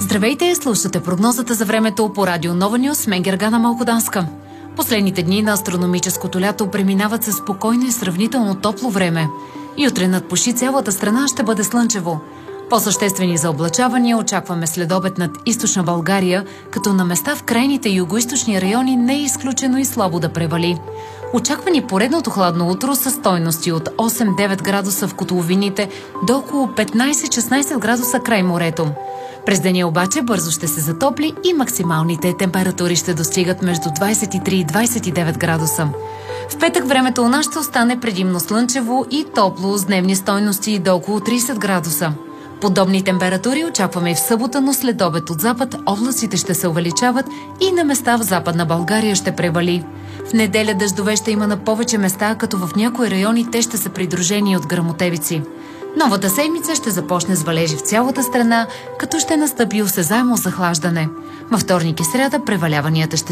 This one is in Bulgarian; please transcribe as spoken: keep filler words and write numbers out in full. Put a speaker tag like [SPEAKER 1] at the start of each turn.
[SPEAKER 1] Здравейте, слушате прогнозата за времето по радио Нова Нюс, мен Гергана Малкоданска. Последните дни на астрономическото лято преминават със спокойно и сравнително топло време. И утре над почти цялата страна ще бъде слънчево. По-съществени заоблачавания очакваме следобед над източна България, като на места в крайните югоизточни райони не е изключено и слабо да превали. Очаква ни поредното хладно утро с стойности от осем-девет градуса в котловините до около петнайсет-шестнайсет градуса край морето. През деня обаче бързо ще се затопли и максималните температури ще достигат между двайсет и три и двайсет и девет градуса. В петък времето у нас ще остане предимно слънчево и топло с дневни стойности до около трийсет градуса. Подобни температури очакваме и в събота, но след обед от запад облаците ще се увеличават и на места в Западна България ще превали. В неделя дъждове ще има на повече места, като в някои райони те ще са придружени от гръмотевици. Новата седмица ще започне с валежи в цялата страна, като ще настъпи осезаемо захлаждане. Във вторник и сряда преваляванията ще